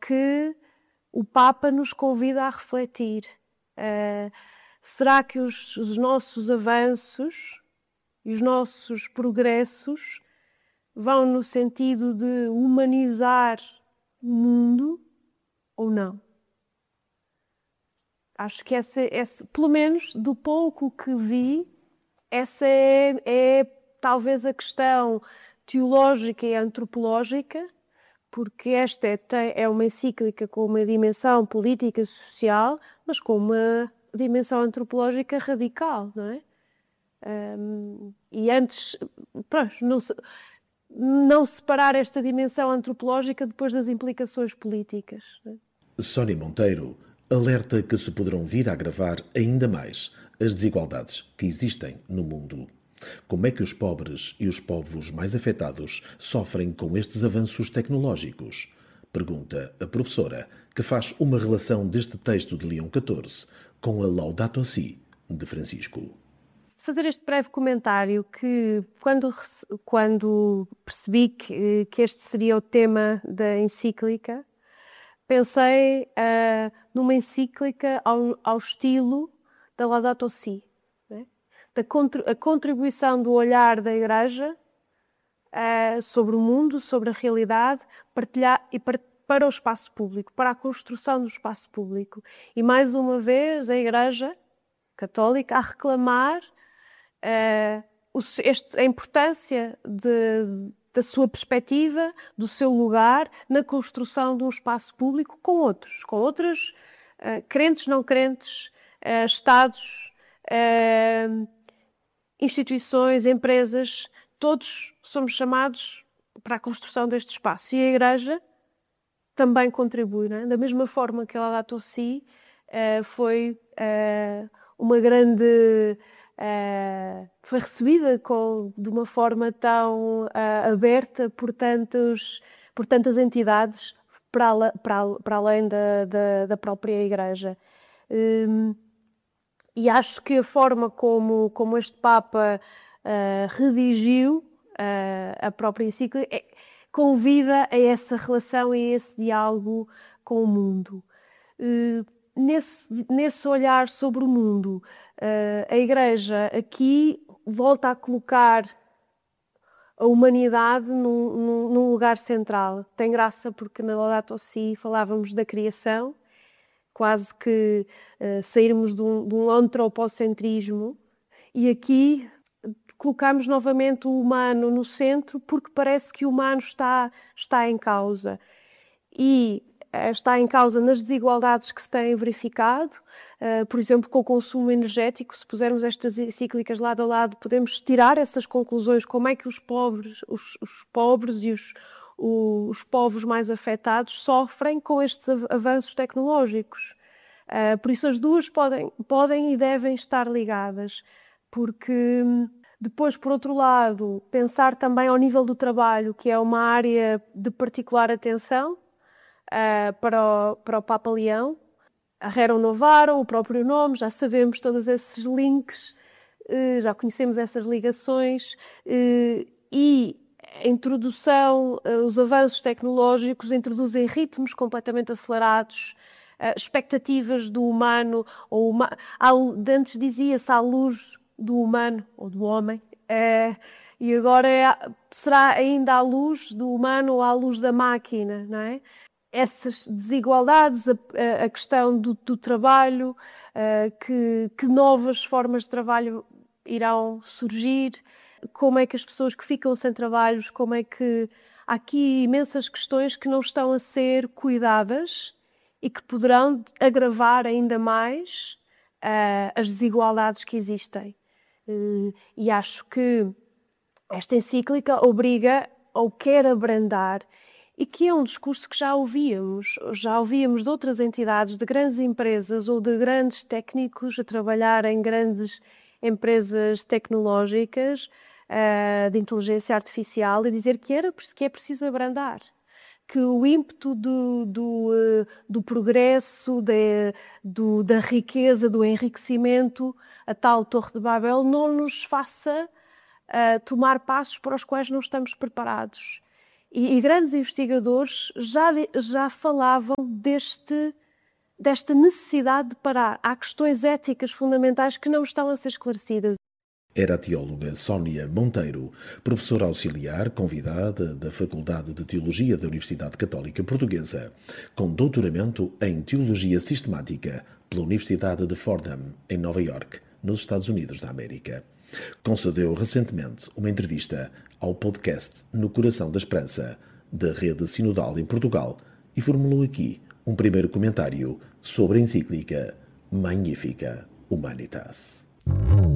que o Papa nos convida a refletir? Será que os nossos avanços e os nossos progressos vão no sentido de humanizar o mundo ou não? Acho que pelo menos do pouco que vi, essa é talvez a questão teológica e antropológica, porque esta é uma encíclica com uma dimensão política e social, mas com uma dimensão antropológica radical, não é? E antes, pronto, não separar esta dimensão antropológica depois das implicações políticas, não é? Sónia Monteiro alerta que se poderão vir a agravar ainda mais as desigualdades que existem no mundo. Como é que os pobres e os povos mais afetados sofrem com estes avanços tecnológicos? Pergunta a professora, que faz uma relação deste texto de Leão XIV com a Laudato Si de Francisco. Fazer este breve comentário que quando percebi que este seria o tema da encíclica, pensei numa encíclica ao estilo da Laudato Si, né? A contribuição do olhar da Igreja sobre o mundo, sobre a realidade, para o espaço público, para a construção do espaço público. E mais uma vez a Igreja Católica a reclamar a importância da sua perspectiva, do seu lugar na construção de um espaço público com outros, crentes, não crentes, Estados, instituições, empresas, todos somos chamados para a construção deste espaço. E a Igreja também contribui, não é? Da mesma forma que a Laudato Si foi uma grande... foi recebida de uma forma tão aberta por tantas entidades para além da própria Igreja. E acho que a forma como este Papa redigiu a própria encíclica convida a essa relação e a esse diálogo com o mundo. Nesse olhar sobre o mundo, a Igreja aqui volta a colocar a humanidade num lugar central. Tem graça porque na Laudato Si falávamos da criação, quase que sairmos de um antropocentrismo, e aqui colocamos novamente o humano no centro porque parece que o humano está em causa. E está em causa nas desigualdades que se têm verificado, por exemplo, com o consumo energético. Se pusermos estas encíclicas lado a lado, podemos tirar essas conclusões, como é que os pobres e os povos mais afetados sofrem com estes avanços tecnológicos. Por isso as duas podem e devem estar ligadas, porque depois, por outro lado, pensar também ao nível do trabalho, que é uma área de particular atenção, para o Papa Leão. A Rerum Novarum, o próprio nome, já sabemos todos esses links, já conhecemos essas ligações, e a introdução, os avanços tecnológicos introduzem ritmos completamente acelerados, expectativas do humano, antes dizia-se à luz do humano ou do homem, e agora será ainda à luz do humano ou à luz da máquina, não é? Essas desigualdades, a questão do trabalho, que novas formas de trabalho irão surgir, como é que as pessoas que ficam sem trabalhos, como é que há aqui imensas questões que não estão a ser cuidadas e que poderão agravar ainda mais as desigualdades que existem. E acho que esta encíclica obriga ou quer abrandar, e que é um discurso que já ouvíamos de outras entidades, de grandes empresas ou de grandes técnicos a trabalhar em grandes empresas tecnológicas de inteligência artificial, e dizer que é preciso abrandar, que o ímpeto do progresso, da riqueza, do enriquecimento, a tal Torre de Babel, não nos faça tomar passos para os quais não estamos preparados. E grandes investigadores já falavam desta necessidade de parar. Há questões éticas fundamentais que não estão a ser esclarecidas. Era a teóloga Sónia Monteiro, professora auxiliar convidada da Faculdade de Teologia da Universidade Católica Portuguesa, com doutoramento em Teologia Sistemática pela Universidade de Fordham, em Nova York, nos Estados Unidos da América. Concedeu recentemente uma entrevista ao podcast No Coração da Esperança, da Rede Sinodal em Portugal, e formulou aqui um primeiro comentário sobre a encíclica Magnificat Humanitas.